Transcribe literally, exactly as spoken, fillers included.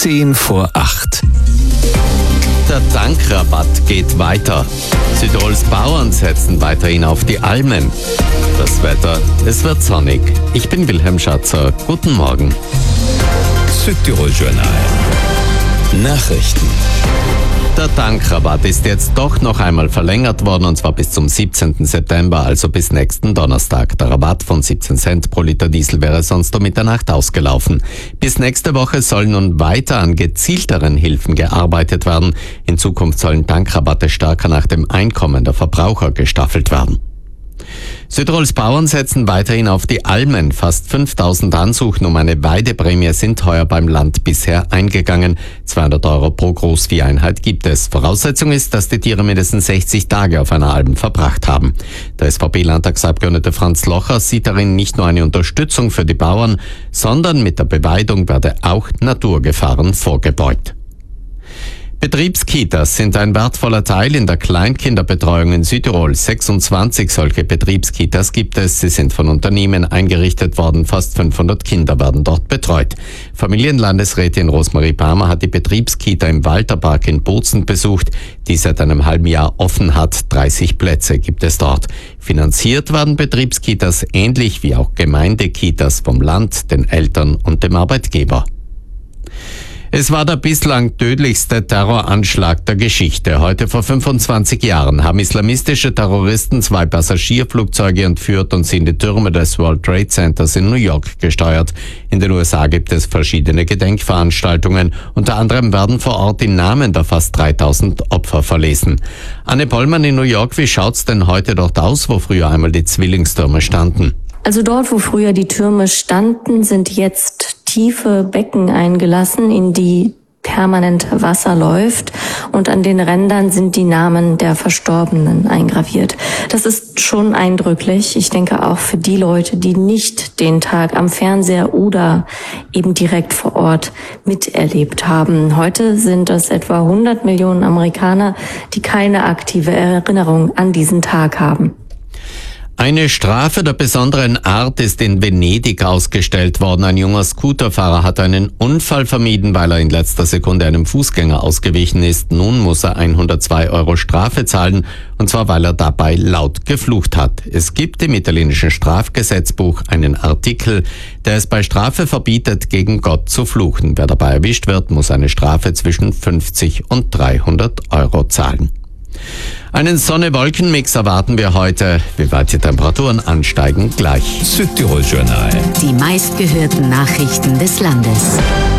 Zehn vor acht. Der Tankrabatt geht weiter. Südtirols Bauern setzen weiterhin auf die Almen. Das Wetter, es wird sonnig. Ich bin Wilhelm Schatzer. Guten Morgen. Südtirol Journal. Nachrichten. Der Tankrabatt ist jetzt doch noch einmal verlängert worden, und zwar bis zum siebzehnten September, also bis nächsten Donnerstag. Der Rabatt von siebzehn Cent pro Liter Diesel wäre sonst um Mitternacht ausgelaufen. Bis nächste Woche soll nun weiter an gezielteren Hilfen gearbeitet werden. In Zukunft sollen Tankrabatte stärker nach dem Einkommen der Verbraucher gestaffelt werden. Südtirols Bauern setzen weiterhin auf die Almen. Fast fünftausend Ansuchen um eine Weideprämie sind heuer beim Land bisher eingegangen. zweihundert Euro pro Großvieheinheit gibt es. Voraussetzung ist, dass die Tiere mindestens sechzig Tage auf einer Alm verbracht haben. Der S V P-Landtagsabgeordnete Franz Locher sieht darin nicht nur eine Unterstützung für die Bauern, sondern mit der Beweidung werde auch Naturgefahren vorgebeugt. Betriebskitas sind ein wertvoller Teil in der Kleinkinderbetreuung in Südtirol. sechsundzwanzig solche Betriebskitas gibt es. Sie sind von Unternehmen eingerichtet worden. Fast fünfhundert Kinder werden dort betreut. Familienlandesrätin Rosmarie Palmer hat die Betriebskita im Walterpark in Bozen besucht, die seit einem halben Jahr offen hat. dreißig Plätze gibt es dort. Finanziert werden Betriebskitas ähnlich wie auch Gemeindekitas vom Land, den Eltern und dem Arbeitgeber. Es war der bislang tödlichste Terroranschlag der Geschichte. Heute vor fünfundzwanzig Jahren haben islamistische Terroristen zwei Passagierflugzeuge entführt und sie in die Türme des World Trade Centers in New York gesteuert. In den U S A gibt es verschiedene Gedenkveranstaltungen. Unter anderem werden vor Ort die Namen der fast dreitausend Opfer verlesen. Anne Pollmann in New York, wie schaut's denn heute dort aus, wo früher einmal die Zwillingstürme standen? Also dort, wo früher die Türme standen, sind jetzt tiefe Becken eingelassen, in die permanent Wasser läuft, und an den Rändern sind die Namen der Verstorbenen eingraviert. Das ist schon eindrücklich. Ich denke auch für die Leute, die nicht den Tag am Fernseher oder eben direkt vor Ort miterlebt haben. Heute sind es etwa hundert Millionen Amerikaner, die keine aktive Erinnerung an diesen Tag haben. Eine Strafe der besonderen Art ist in Venedig ausgestellt worden. Ein junger Scooterfahrer hat einen Unfall vermieden, weil er in letzter Sekunde einem Fußgänger ausgewichen ist. Nun muss er hundertzwei Euro Strafe zahlen, und zwar weil er dabei laut geflucht hat. Es gibt im italienischen Strafgesetzbuch einen Artikel, der es bei Strafe verbietet, gegen Gott zu fluchen. Wer dabei erwischt wird, muss eine Strafe zwischen fünfzig und dreihundert Euro zahlen. Einen Sonne-Wolken-Mix erwarten wir heute. Wie weit die Temperaturen ansteigen, gleich. Südtirol Journal. Die meistgehörten Nachrichten des Landes.